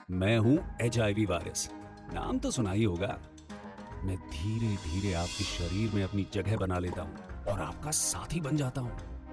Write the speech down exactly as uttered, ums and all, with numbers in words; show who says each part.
Speaker 1: मैं हूं H I V virus, नाम तो सुना ही होगा। मैं धीरे धीरे आपके शरीर में अपनी जगह बना लेता हूं और आपका साथी बन जाता हूं।